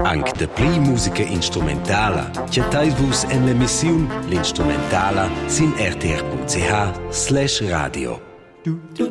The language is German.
Anche de pli musica instrumentala, chattaivus en l'emissiun l'instrumentala sin rtr.ch/radio.